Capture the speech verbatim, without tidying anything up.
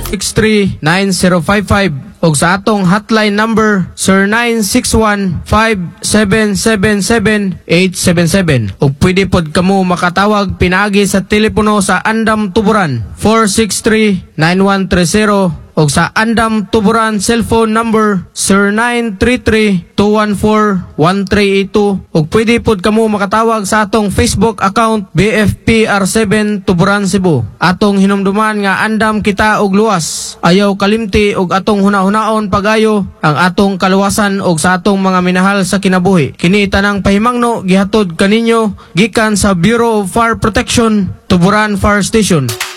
six three nine zero five five ug sa atong hotline number zero nine six one five seven seven seven eight seven seven ug pwede pod kamo makatawag pinaagi sa telepono sa Andam Tuburan four six three nine one three zero ug sa Andam Tuburan cellphone number zero nine three three two one four one three eight two ug pwede pod kamo makatawag sa atong Facebook account B F P R seven Tuburan Cebu. Atong hinumduman nga andam kita og luwas, ayaw kalimti ug atong hunahunaon pagayo ang atong kaluwasan ug sa atong mga minahal sa kinabuhi. Kini tanang pahimangno gihatod kaninyo gikan sa Bureau of Fire Protection, Tuburan Fire Station.